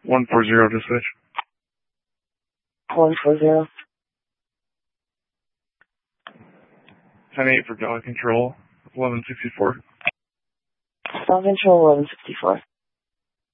140 dispatch. 140. 10-8 for dog control. 1164. Dog control 1164.